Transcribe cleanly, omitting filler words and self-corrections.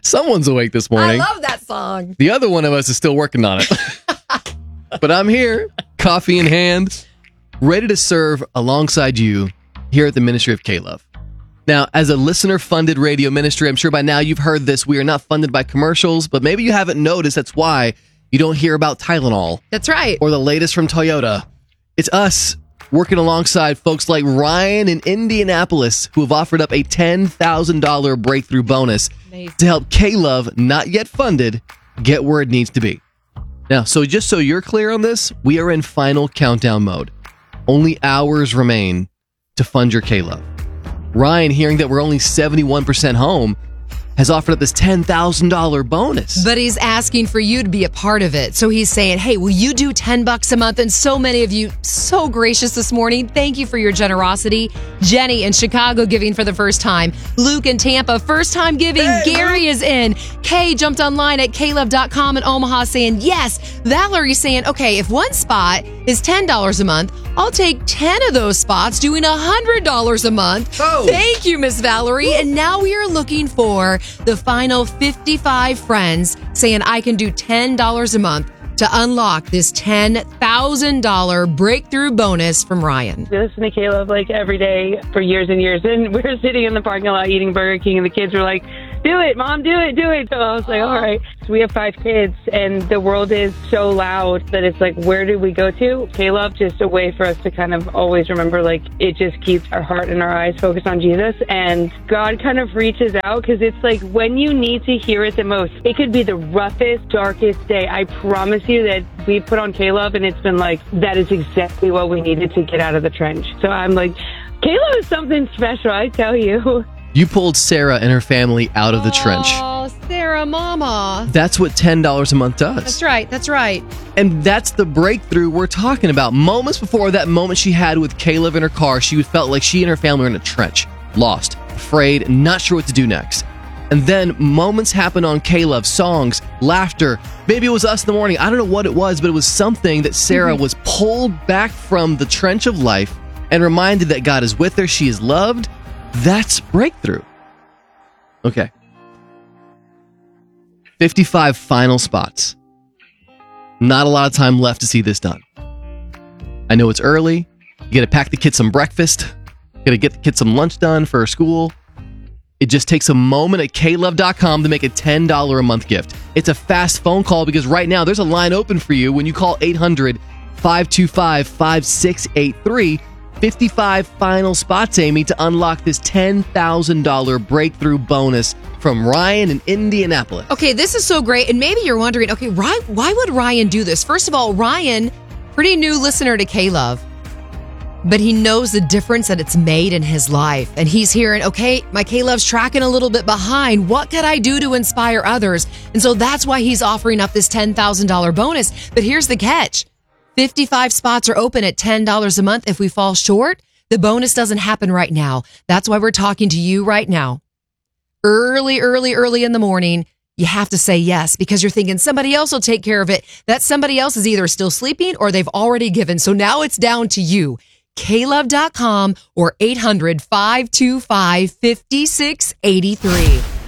Someone's awake this morning. I love that song. The other one of us is still working on it. But I'm here, coffee in hand, ready to serve alongside you here at the Ministry of K-Love. Now, as a listener-funded radio ministry, I'm sure by now you've heard this. We are not funded by commercials, but maybe you haven't noticed. That's why you don't hear about Tylenol. That's right. Or the latest from Toyota. It's us working alongside folks like Ryan in Indianapolis who have offered up a $10,000 breakthrough bonus to help K-Love, not yet funded, get where it needs to be. Now, so just so you're clear on this, we are in final countdown mode. Only hours remain to fund your K-Love. Ryan, hearing that we're only 71% home, has offered up this $10,000 bonus. But he's asking for you to be a part of it. So he's saying, hey, will you do $10 a month? And so many of you, so gracious this morning. Thank you for your generosity. Jenny in Chicago giving for the first time. Luke in Tampa, first time giving. Hey, Gary is in. Kay jumped online at klove.com in Omaha saying yes. Valerie saying, okay, if one spot is $10 a month, I'll take 10 of those spots doing $100 a month. Oh. Thank you, Miss Valerie. And now we are looking for the final 55 friends saying I can do $10 a month to unlock this $10,000 breakthrough bonus from Ryan. I listen to K-Love like every day for years and years. And we were sitting in the parking lot eating Burger King and the kids were like, do it, Mom, do it, do it. So I was like, all right. So we have 5 kids and the world is so loud that it's like, where do we go to? K-Love, just a way for us to kind of always remember, like, it just keeps our heart and our eyes focused on Jesus. And God kind of reaches out because it's like when you need to hear it the most. It could be the roughest, darkest day. I promise you that we put on K-Love and it's been like, that is exactly what we needed to get out of the trench. So I'm like, K-Love is something special, I tell you. You pulled Sarah and her family out of the trench. Oh, Sarah, Mama. That's what $10 a month does. That's right. That's right. And that's the breakthrough we're talking about. Moments before that moment she had with K-Love in her car, she felt like she and her family were in a trench, lost, afraid, not sure what to do next. And then moments happened on K-Love, songs, laughter. Maybe it was Us in the Morning. I don't know what it was, but it was something that Sarah was pulled back from the trench of life and reminded that God is with her, she is loved. That's breakthrough. Okay. 55 final spots. Not a lot of time left to see this done. I know it's early. You got to pack the kids some breakfast. You got to get the kids some lunch done for school. It just takes a moment at klove.com to make a $10 a month gift. It's a fast phone call because right now there's a line open for you when you call 800-525-5683. 55 final spots, Amy, to unlock this $10,000 breakthrough bonus from Ryan in Indianapolis. Okay, this is so great. And maybe you're wondering, okay, why would Ryan do this? First of all, Ryan, pretty new listener to K-Love, but he knows the difference that it's made in his life. And he's hearing, okay, my K-Love's tracking a little bit behind. What could I do to inspire others? And so that's why he's offering up this $10,000 bonus. But here's the catch. 55 spots are open at $10 a month. If we fall short, the bonus doesn't happen right now. That's why we're talking to you right now. Early in the morning, you have to say yes because you're thinking somebody else will take care of it. That somebody else is either still sleeping or they've already given. So now it's down to you. klove.com or 800-525-5683.